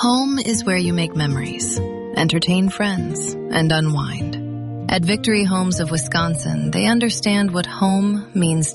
Home is where you make memories, entertain friends, and unwind. At Victory Homes of Wisconsin, they understand what home means